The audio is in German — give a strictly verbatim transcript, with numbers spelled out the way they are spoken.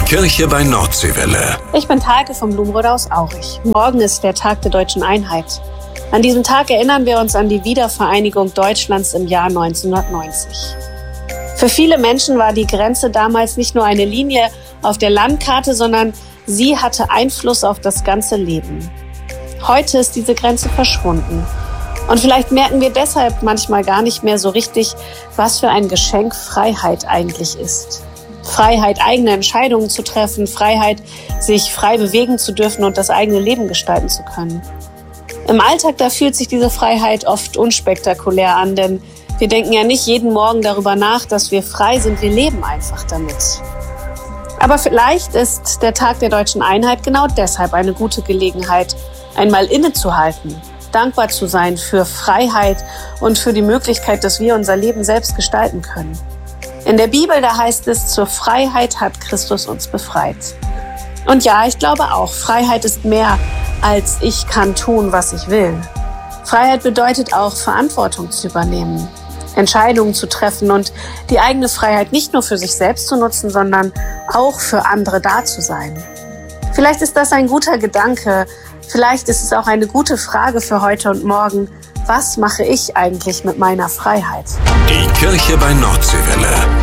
Kirche bei Nordseewelle. Ich bin Talke vom Blumenrode aus Aurich. Morgen ist der Tag der Deutschen Einheit. An diesem Tag erinnern wir uns an die Wiedervereinigung Deutschlands im Jahr neunzehnhundertneunzig. Für viele Menschen war die Grenze damals nicht nur eine Linie auf der Landkarte, sondern sie hatte Einfluss auf das ganze Leben. Heute ist diese Grenze verschwunden. Und vielleicht merken wir deshalb manchmal gar nicht mehr so richtig, was für ein Geschenk Freiheit eigentlich ist. Freiheit, eigene Entscheidungen zu treffen, Freiheit, sich frei bewegen zu dürfen und das eigene Leben gestalten zu können. Im Alltag, da fühlt sich diese Freiheit oft unspektakulär an, denn wir denken ja nicht jeden Morgen darüber nach, dass wir frei sind, wir leben einfach damit. Aber vielleicht ist der Tag der Deutschen Einheit genau deshalb eine gute Gelegenheit, einmal innezuhalten, dankbar zu sein für Freiheit und für die Möglichkeit, dass wir unser Leben selbst gestalten können. In der Bibel, da heißt es, zur Freiheit hat Christus uns befreit. Und ja, ich glaube auch, Freiheit ist mehr als ich kann tun, was ich will. Freiheit bedeutet auch, Verantwortung zu übernehmen, Entscheidungen zu treffen und die eigene Freiheit nicht nur für sich selbst zu nutzen, sondern auch für andere da zu sein. Vielleicht ist das ein guter Gedanke, vielleicht ist es auch eine gute Frage für heute und morgen. Was mache ich eigentlich mit meiner Freiheit? Die Kirche bei Nordseewelle.